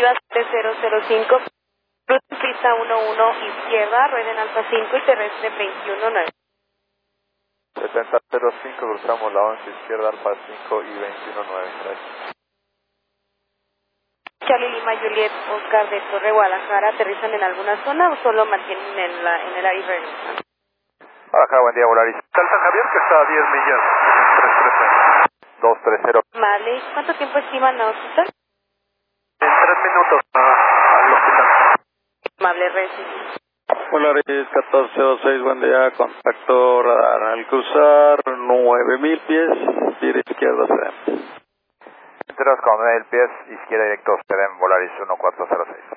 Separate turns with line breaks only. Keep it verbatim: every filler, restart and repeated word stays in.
Viva siete cero cero cinco, ruta pista uno uno izquierda, rueda en alfa cinco y terrestre veintiuno nueve.
setenta cero cinco, cruzamos la once izquierda, alfa cinco y veintiuno nueve. Gracias.
Charlie Lima Juliet Oscar de Torre Guadalajara, ¿aterrizan en alguna zona o solo mantienen en, la, en el aire y regresan?
Guadalajara, buen día, Volaris.
Salta Javier, que está a diez millas.
dos tres cero.
Vale, ¿cuánto tiempo estiman la órbita?
En tres minutos a- al hospital.
Amable, recibido.
Volaris catorce cero seis, buen día, contacto radar. Al cruzar nueve mil pies, tiro izquierdo será.
Enteros con el pies izquierda directo, serán Volaris uno cuatro cero seis.